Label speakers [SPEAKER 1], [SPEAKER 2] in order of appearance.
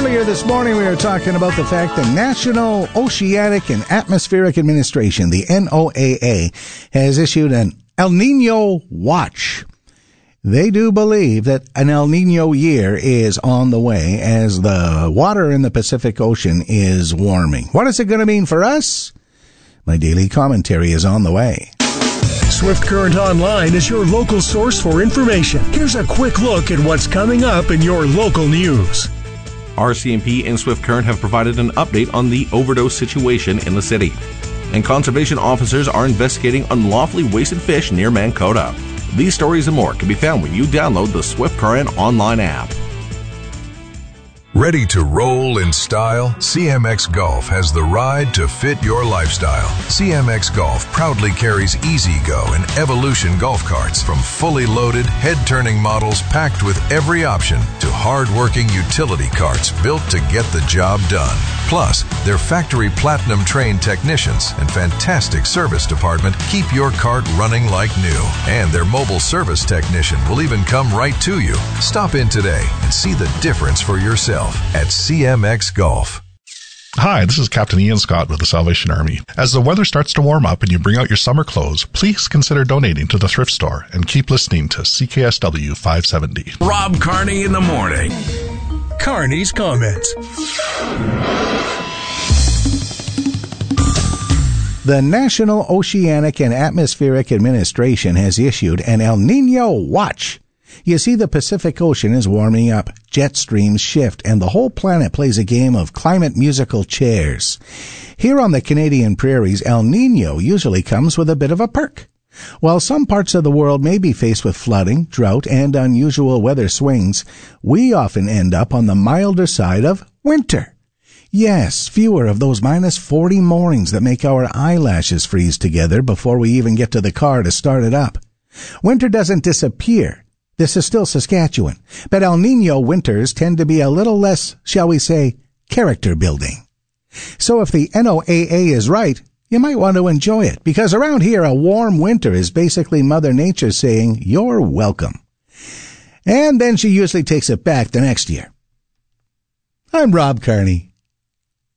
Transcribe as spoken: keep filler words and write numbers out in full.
[SPEAKER 1] Earlier this morning, we were talking about the fact the National Oceanic and Atmospheric Administration, the N O A A, has issued an El Nino Watch. They do believe that an El Nino year is on the way as the water in the Pacific Ocean is warming. What is it going to mean for us? My daily commentary is on the way.
[SPEAKER 2] Swift Current Online is your local source for information. Here's a quick look at what's coming up in your local news.
[SPEAKER 3] R C M P and Swift Current have provided an update on the overdose situation in the city. And conservation officers are investigating unlawfully wasted fish near Mankota. These stories and more can be found when you download the Swift Current online app.
[SPEAKER 4] Ready to roll in style? C M X Golf has the ride to fit your lifestyle. C M X Golf proudly carries E-Z-Go and Evolution golf carts, from fully loaded, head-turning models packed with every option to hard-working utility carts built to get the job done. Plus, their factory platinum-trained technicians and fantastic service department keep your cart running like new. And their mobile service technician will even come right to you. Stop in today and see the difference for yourself at C M X Golf.
[SPEAKER 5] Hi, this is Captain Ian Scott with the Salvation Army. As the weather starts to warm up and you bring out your summer clothes, please consider donating to the thrift store and keep listening to C K S W five seventy.
[SPEAKER 6] Rob Carney in the morning.
[SPEAKER 2] Carney's comments.
[SPEAKER 1] The National Oceanic and Atmospheric Administration has issued an El Nino Watch. You see, the Pacific Ocean is warming up, jet streams shift, and the whole planet plays a game of climate musical chairs. Here on the Canadian prairies, El Nino usually comes with a bit of a perk. While some parts of the world may be faced with flooding, drought, and unusual weather swings, we often end up on the milder side of winter. Yes, fewer of those minus forty mornings that make our eyelashes freeze together before we even get to the car to start it up. Winter doesn't disappear. This is still Saskatchewan, but El Nino winters tend to be a little less, shall we say, character building. So if the N O A A is right, you might want to enjoy it, because around here a warm winter is basically Mother Nature saying, you're welcome. And then she usually takes it back the next year. I'm Rob Carney.